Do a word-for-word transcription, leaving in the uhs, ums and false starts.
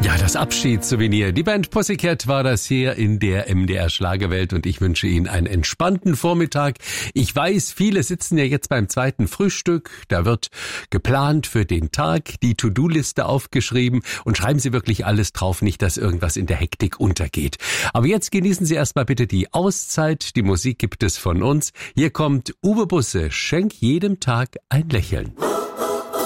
Ja, das Abschiedssouvenir. Die Band Pussycat war das hier in der M D R Schlagerwelt und ich wünsche Ihnen einen entspannten Vormittag. Ich weiß, viele sitzen ja jetzt beim zweiten Frühstück. Da wird geplant für den Tag, die To-Do-Liste aufgeschrieben und schreiben Sie wirklich alles drauf, nicht, dass irgendwas in der Hektik untergeht. Aber jetzt genießen Sie erstmal bitte die Auszeit. Die Musik gibt es von uns. Hier kommt Uwe Busse, schenk jedem Tag ein Lächeln.